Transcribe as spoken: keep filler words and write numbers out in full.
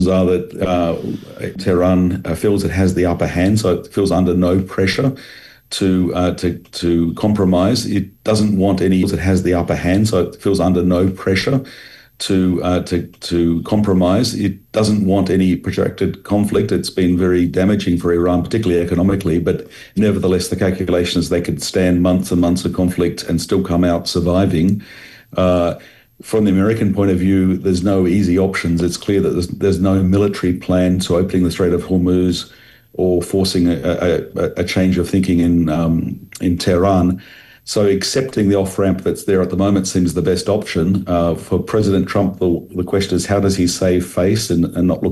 are that uh, Tehran uh, feels it has the upper hand, so it feels under no pressure to uh, to to compromise. It doesn't want any. It has the upper hand, so it feels under no pressure to uh, to to compromise. It doesn't want any protracted conflict. It's been very damaging for Iran, particularly economically. But nevertheless, the calculation is they could stand months and months of conflict and still come out surviving. Uh, From the American point of view, there's no easy options. It's clear that there's, there's no military plan to opening the Strait of Hormuz or forcing a, a, a change of thinking in um, in Tehran. So accepting the off-ramp that's there at the moment seems the best option. Uh, for President Trump, the, the question is how does he save face and, and not look